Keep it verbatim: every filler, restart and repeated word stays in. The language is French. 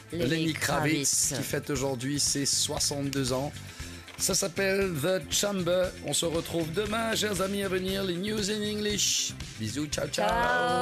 Lenny Kravitz, qui fête aujourd'hui ses soixante-deux ans. Ça s'appelle The Chamber. On se retrouve demain, chers amis, à venir, les News in English. Bisous, ciao, ciao. Ciao.